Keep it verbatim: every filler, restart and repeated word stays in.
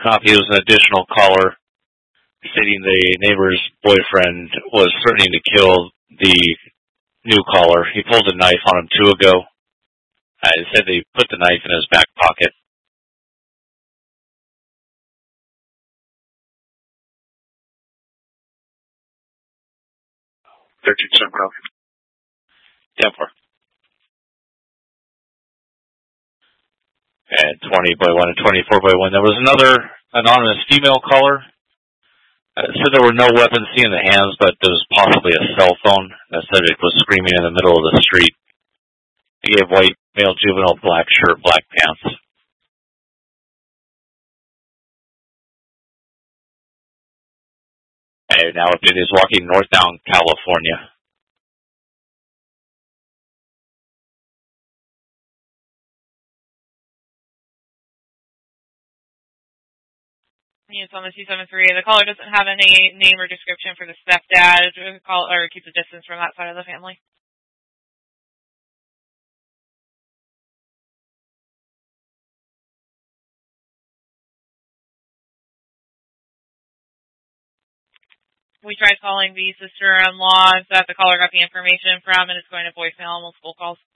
copy. It was an additional caller stating the neighbor's boyfriend was threatening to kill the new caller. He pulled a knife on him two ago. Uh, he said they put the knife in his back pocket. thirteen seven copy. ten four. And twenty by one and twenty-four by one. There was another anonymous female caller. Uh, said there were no weapons seen in the hands, but there was possibly a cell phone. The subject was screaming in the middle of the street. He gave white, male juvenile, black shirt, black pants. And now it is walking northbound California. Units on the two seven three. The caller doesn't have any name or description for the stepdad. Call or keep the distance from that side of the family. We tried calling the sister-in-law that the caller got the information from, and it's going to voicemail on multiple calls.